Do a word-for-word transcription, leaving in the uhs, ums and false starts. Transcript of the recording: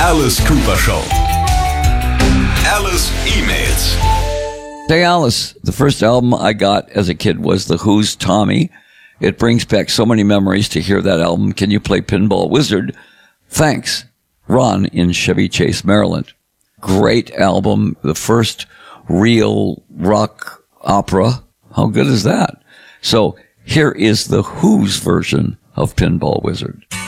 Alice Cooper Show. Alice emails. Hey, Alice, the first album I got as a kid was The Who's Tommy. It brings back so many memories to hear that album. Can you play Pinball Wizard? Thanks, Ron in Chevy Chase, Maryland. Great album. The first real rock opera. How good is that? So here is The Who's version of Pinball Wizard.